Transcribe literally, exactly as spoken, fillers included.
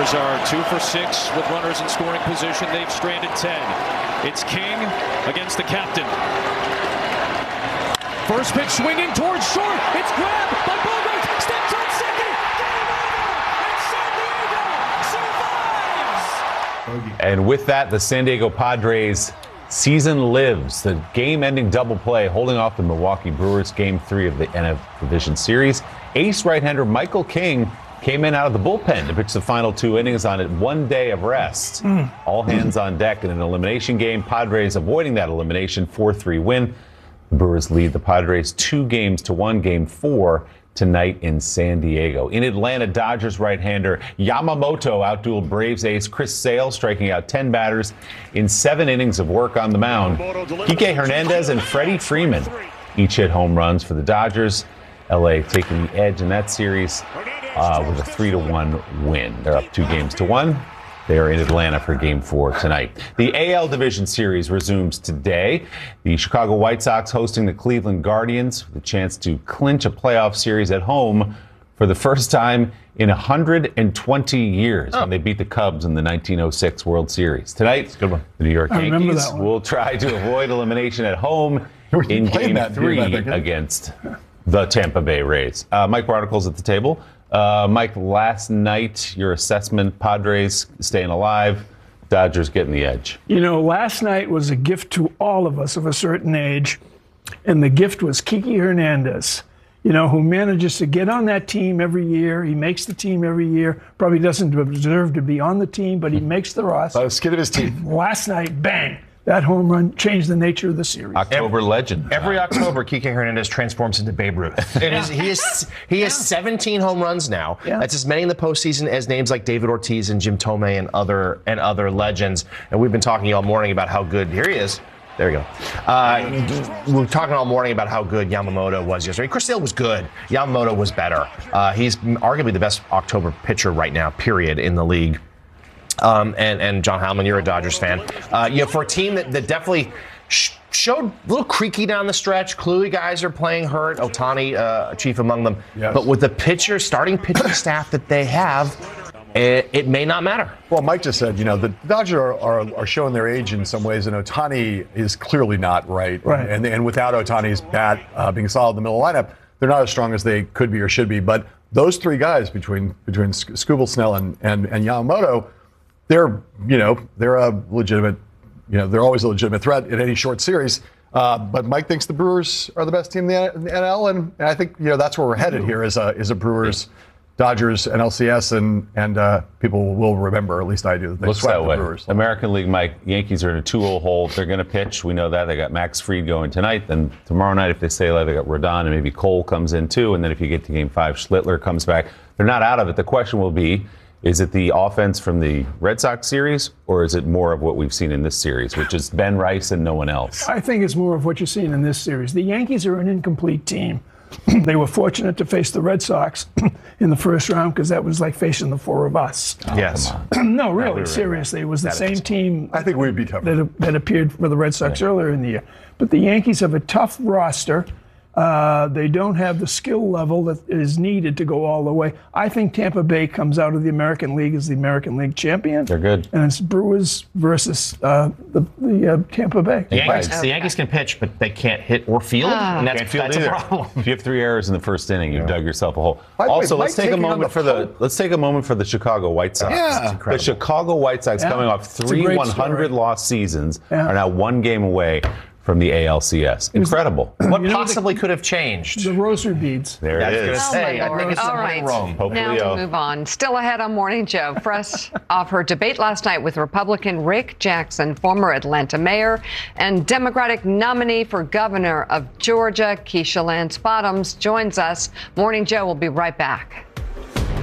Dodgers are two for six with runners in scoring position. They've stranded ten. It's King against the captain. First pitch swinging towards short. It's grabbed by Bogaerts. Steps on second. Game over. And San Diego survives. And with that, the San Diego Padres season lives. The game-ending double play holding off the Milwaukee Brewers game three of the N L Division Series. Ace right-hander Michael King came in out of the bullpen to pitch the final two innings on it one day of rest. Mm. All hands on deck in an elimination game. Padres avoiding that elimination, four three win. The Brewers lead the Padres two games to one, game four tonight in San Diego. In Atlanta, Dodgers right-hander Yamamoto outdueled Braves ace Chris Sale, striking out ten batters in seven innings of work on the mound. Kike Hernandez and Freddie Freeman each hit home runs for the Dodgers. L A taking the edge in that series uh, with a three to one win. They're up two games to one. They are in Atlanta for game four tonight. The A L Division Series resumes today. The Chicago White Sox hosting the Cleveland Guardians with a chance to clinch a playoff series at home for the first time in one hundred twenty years oh. when they beat the Cubs in the nineteen oh six World Series. Tonight, good one. The New York I Yankees will try to avoid elimination at home in game three against the Tampa Bay Rays. Uh, Mike Barnicles at the table. Uh, Mike, last night, your assessment, Padres staying alive, Dodgers getting the edge. You know, last night was a gift to all of us of a certain age, and the gift was Kike Hernandez, you know, who manages to get on that team every year. He makes the team every year. Probably doesn't deserve to be on the team, but he makes the roster. By the skin of his teeth. Last night, bang. That home run changed the nature of the series. October every, legend. Every October, Kike Hernandez transforms into Babe Ruth. It is, he is, he has seventeen home runs now. Yeah. That's as many in the postseason as names like David Ortiz and Jim Tomei and other and other legends. And we've been talking all morning about how good. Here he is. There you go. Uh, we were talking all morning about how good Yamamoto was yesterday. Chris Sale was good. Yamamoto was better. Uh, he's arguably the best October pitcher right now, period, in the league. Um, and, and John Hallman, you're a Dodgers fan. Uh, you know, for a team that, that definitely sh- showed a little creaky down the stretch, clearly guys are playing hurt, Ohtani, uh, chief among them. Yes. But with the pitcher, starting pitching staff that they have, it, it may not matter. Well, Mike just said, you know, the Dodgers are, are, are showing their age in some ways, and Ohtani is clearly not right. Right. And, and without Ohtani's bat uh, being solid in the middle of the lineup, they're not as strong as they could be or should be. But those three guys between between Skubal, Snell, and, and, and Yamamoto, they're, you know, they're a legitimate, you know, they're always a legitimate threat in any short series. Uh, but Mike thinks the Brewers are the best team in the N L, and, and I think, you know, that's where we're headed here is a, is a Brewers, Dodgers, N L C S, and and uh, people will remember, at least I do, that they Looks swept that the way. Brewers. American League, Mike, Yankees are in a two-oh hole. They're going to pitch. We know that. They got Max Fried going tonight. Then tomorrow night, if they stay alive, they got Rodon, and maybe Cole comes in too. And then if you get to game five, Schlittler comes back. They're not out of it. The question will be, is it the offense from the Red Sox series, or is it more of what we've seen in this series, which is Ben Rice and no one else? I think it's more of what you're seeing in this series. The Yankees are an incomplete team. They were fortunate to face the Red Sox in the first round because that was like facing the four of us. Oh, yes. No, really, no, seriously. It was the same team I think we'd be tougher. That, that appeared for the Red Sox yeah. earlier in the year. But the Yankees have a tough roster. Uh, they don't have the skill level that is needed to go all the way. I think Tampa Bay comes out of the American League as the American League champion. They're good. And it's Brewers versus uh, the, the uh, Tampa Bay. The Yankees, okay. the Yankees can pitch, but they can't hit or field, uh, and that's, can't field that's either. a problem. If you have three errors in the first inning, you've yeah. dug yourself a hole. By also, way, let's take a moment for the Pope. let's take a moment for the Chicago White Sox. Yeah. The Chicago White Sox, yeah. coming off three one hundred loss seasons, yeah. are now one game away from the A L C S. Incredible. What you know, possibly the, could have changed? The rosary beads. There yeah, it is. is. I, say, oh I think it's All the right. Rome. Hopefully, now to uh, move on. Still ahead on Morning Joe. Fresh off her debate last night with Republican Rick Jackson, former Atlanta mayor, and Democratic nominee for governor of Georgia, Keisha Lance Bottoms, joins us. Morning Joe will be right back.